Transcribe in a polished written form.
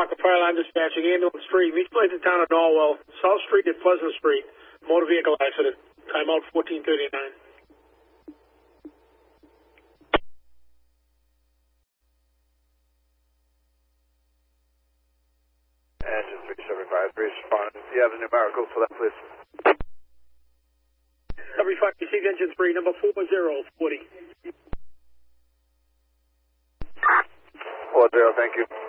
Parker, Fire Line Dispatching, Ambulance Street, meet place in town of Norwell, South Street at Pleasant Street, motor vehicle accident, timeout 1439. Engine 375, respond. If you have the numerical for that, please. 75, received engine 3, number 4040. 40, thank you.